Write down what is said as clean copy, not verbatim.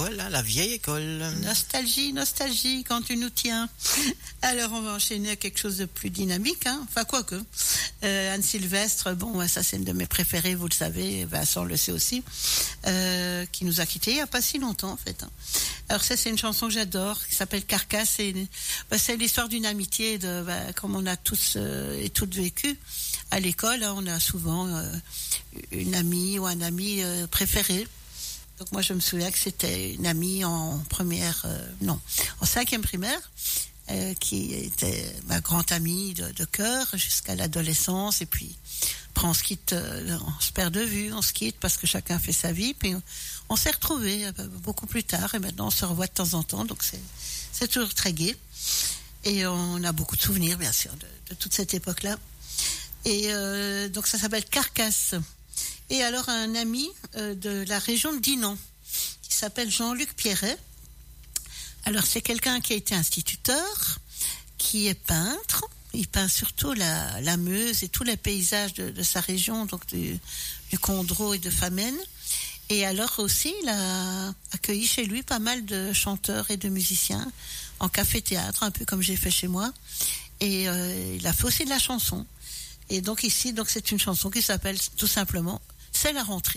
école, hein, la vieille école. Nostalgie, nostalgie, quand tu nous tiens. Alors, on va enchaîner à quelque chose de plus dynamique, hein. Enfin, quoique. Anne Sylvestre, bon, ça c'est une de mes préférées, vous le savez, Vincent le sait aussi, qui nous a quittés il n'y a pas si longtemps, en fait. Hein. Alors, ça, c'est une chanson que j'adore, qui s'appelle Carcasse. C'est l'histoire d'une amitié, comme on a tous et toutes vécu. À l'école, hein, on a souvent une amie ou un ami préféré. Donc moi, je me souviens que c'était une amie en cinquième primaire, qui était ma grande amie de cœur jusqu'à l'adolescence. Et puis, après, on se perd de vue, on se quitte parce que chacun fait sa vie. Puis on s'est retrouvés beaucoup plus tard et maintenant on se revoit de temps en temps. Donc c'est toujours très gai. Et on a beaucoup de souvenirs, bien sûr, de toute cette époque-là. Et donc ça s'appelle Carcasse. Et alors un ami de la région de Dinan, qui s'appelle Jean-Luc Pierret. Alors c'est quelqu'un qui a été instituteur, qui est peintre. Il peint surtout la Meuse et tous les paysages de sa région, donc du Condro et de Famenne. Et alors aussi, il a accueilli chez lui pas mal de chanteurs et de musiciens en café-théâtre, un peu comme j'ai fait chez moi. Et il a fait aussi de la chanson. Et donc ici, c'est une chanson qui s'appelle tout simplement « C'est la rentrée ».